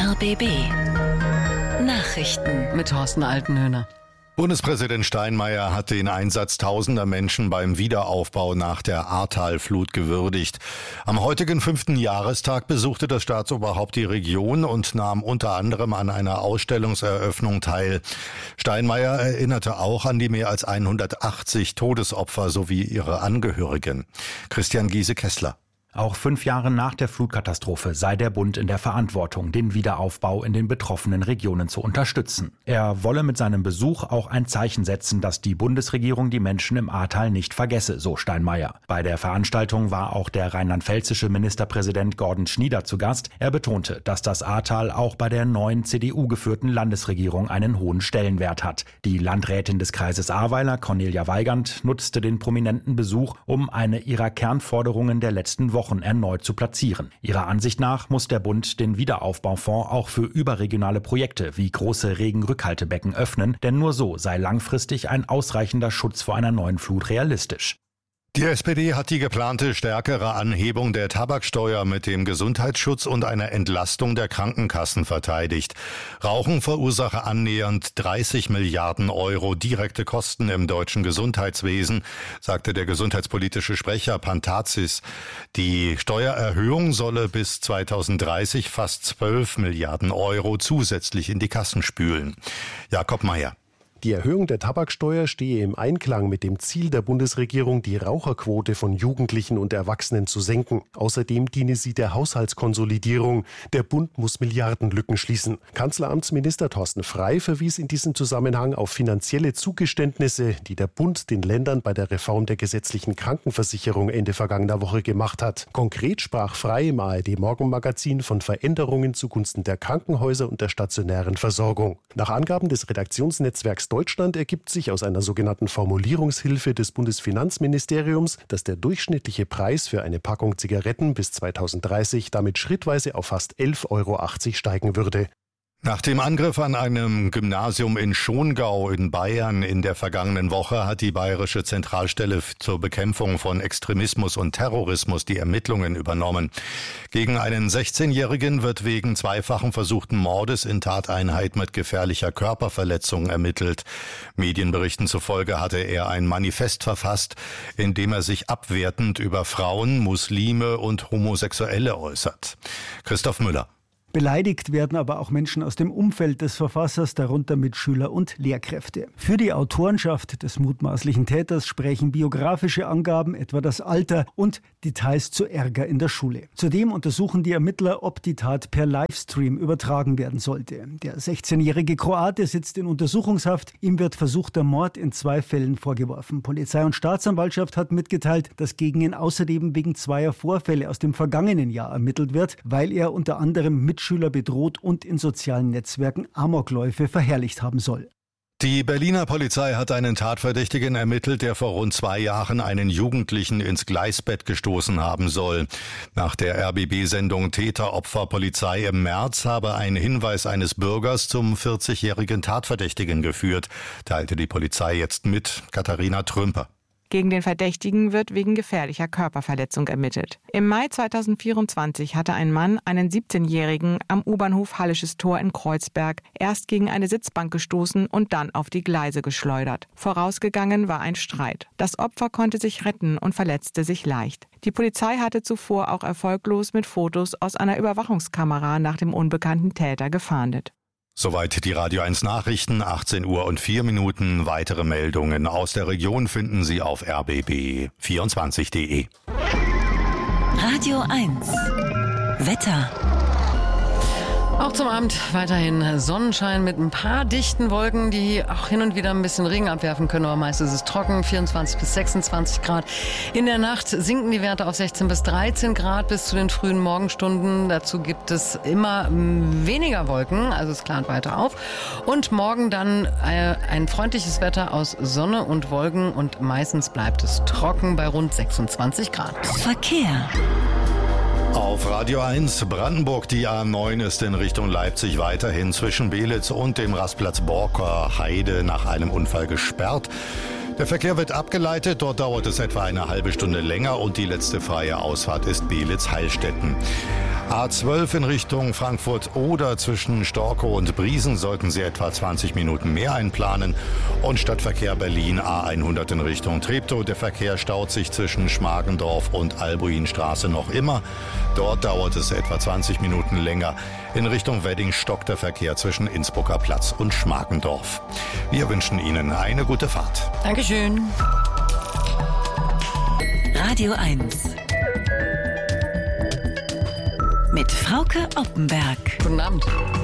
RBB Nachrichten mit Thorsten Altenhöhner. Bundespräsident Steinmeier hat den Einsatz tausender Menschen beim Wiederaufbau nach der Ahrtal-Flut gewürdigt. Am heutigen 5. Jahrestag besuchte das Staatsoberhaupt die Region und nahm unter anderem an einer Ausstellungseröffnung teil. Steinmeier erinnerte auch an die mehr als 180 Todesopfer sowie ihre Angehörigen. Christian Giese-Kessler. Auch 5 Jahre nach der Flutkatastrophe sei der Bund in der Verantwortung, den Wiederaufbau in den betroffenen Regionen zu unterstützen. Er wolle mit seinem Besuch auch ein Zeichen setzen, dass die Bundesregierung die Menschen im Ahrtal nicht vergesse, so Steinmeier. Bei der Veranstaltung war auch der rheinland-pfälzische Ministerpräsident Gordon Schnieder zu Gast. Er betonte, dass das Ahrtal auch bei der neuen CDU-geführten Landesregierung einen hohen Stellenwert hat. Die Landrätin des Kreises Ahrweiler, Cornelia Weigand, nutzte den prominenten Besuch, um eine ihrer Kernforderungen der letzten Wochen erneut zu platzieren. Ihrer Ansicht nach muss der Bund den Wiederaufbaufonds auch für überregionale Projekte wie große Regenrückhaltebecken öffnen, denn nur so sei langfristig ein ausreichender Schutz vor einer neuen Flut realistisch. Die SPD hat die geplante stärkere Anhebung der Tabaksteuer mit dem Gesundheitsschutz und einer Entlastung der Krankenkassen verteidigt. Rauchen verursache annähernd 30 Milliarden Euro direkte Kosten im deutschen Gesundheitswesen, sagte der gesundheitspolitische Sprecher Pantazis. Die Steuererhöhung solle bis 2030 fast 12 Milliarden Euro zusätzlich in die Kassen spülen. Jakob Mayer. Die Erhöhung der Tabaksteuer stehe im Einklang mit dem Ziel der Bundesregierung, die Raucherquote von Jugendlichen und Erwachsenen zu senken. Außerdem diene sie der Haushaltskonsolidierung. Der Bund muss Milliardenlücken schließen. Kanzleramtsminister Thorsten Frey verwies in diesem Zusammenhang auf finanzielle Zugeständnisse, die der Bund den Ländern bei der Reform der gesetzlichen Krankenversicherung Ende vergangener Woche gemacht hat. Konkret sprach Frey im ARD-Morgenmagazin von Veränderungen zugunsten der Krankenhäuser und der stationären Versorgung. Nach Angaben des Redaktionsnetzwerks Deutschland ergibt sich aus einer sogenannten Formulierungshilfe des Bundesfinanzministeriums, dass der durchschnittliche Preis für eine Packung Zigaretten bis 2030 damit schrittweise auf fast 11,80 Euro steigen würde. Nach dem Angriff an einem Gymnasium in Schongau in Bayern in der vergangenen Woche hat die Bayerische Zentralstelle zur Bekämpfung von Extremismus und Terrorismus die Ermittlungen übernommen. Gegen einen 16-Jährigen wird wegen zweifachen versuchten Mordes in Tateinheit mit gefährlicher Körperverletzung ermittelt. Medienberichten zufolge hatte er ein Manifest verfasst, in dem er sich abwertend über Frauen, Muslime und Homosexuelle äußert. Christoph Müller. Beleidigt werden aber auch Menschen aus dem Umfeld des Verfassers, darunter Mitschüler und Lehrkräfte. Für die Autorenschaft des mutmaßlichen Täters sprechen biografische Angaben, etwa das Alter und Details zu Ärger in der Schule. Zudem untersuchen die Ermittler, ob die Tat per Livestream übertragen werden sollte. Der 16-jährige Kroate sitzt in Untersuchungshaft. Ihm wird versuchter Mord in 2 Fällen vorgeworfen. Polizei und Staatsanwaltschaft hat mitgeteilt, dass gegen ihn außerdem wegen 2 Vorfälle aus dem vergangenen Jahr ermittelt wird, weil er unter anderem Mitschüler bedroht und in sozialen Netzwerken Amokläufe verherrlicht haben soll. Die Berliner Polizei hat einen Tatverdächtigen ermittelt, der vor rund 2 Jahren einen Jugendlichen ins Gleisbett gestoßen haben soll. Nach der RBB-Sendung Täter-Opfer-Polizei im März habe ein Hinweis eines Bürgers zum 40-jährigen Tatverdächtigen geführt, teilte die Polizei jetzt mit. Katharina Trümper. Gegen den Verdächtigen wird wegen gefährlicher Körperverletzung ermittelt. Im Mai 2024 hatte ein Mann einen 17-Jährigen am U-Bahnhof Hallisches Tor in Kreuzberg erst gegen eine Sitzbank gestoßen und dann auf die Gleise geschleudert. Vorausgegangen war ein Streit. Das Opfer konnte sich retten und verletzte sich leicht. Die Polizei hatte zuvor auch erfolglos mit Fotos aus einer Überwachungskamera nach dem unbekannten Täter gefahndet. Soweit die Radio 1 Nachrichten, 18 Uhr und 4 Minuten. Weitere Meldungen aus der Region finden Sie auf rbb24.de. Radio 1 Wetter. Auch zum Abend weiterhin Sonnenschein mit ein paar dichten Wolken, die auch hin und wieder ein bisschen Regen abwerfen können, aber meist ist es trocken, 24 bis 26 Grad. In der Nacht sinken die Werte auf 16 bis 13 Grad bis zu den frühen Morgenstunden. Dazu gibt es immer weniger Wolken, also es klart weiter auf. Und morgen dann ein freundliches Wetter aus Sonne und Wolken und meistens bleibt es trocken bei rund 26 Grad. Verkehr. Auf Radio 1 Brandenburg, die A9 ist in Richtung Leipzig weiterhin zwischen Belitz und dem Rastplatz Borker Heide nach einem Unfall gesperrt. Der Verkehr wird abgeleitet, dort dauert es etwa eine halbe Stunde länger und die letzte freie Ausfahrt ist Belitz-Heilstätten. A12 in Richtung Frankfurt oder zwischen Storkow und Briesen sollten Sie etwa 20 Minuten mehr einplanen. Und Stadtverkehr Berlin A100 in Richtung Treptow. Der Verkehr staut sich zwischen Schmargendorf und Albuinstraße noch immer. Dort dauert es etwa 20 Minuten länger. In Richtung Wedding stockt der Verkehr zwischen Innsbrucker Platz und Schmargendorf. Wir wünschen Ihnen eine gute Fahrt. Dankeschön. Radio 1 mit Frauke Oppenberg. Guten Abend.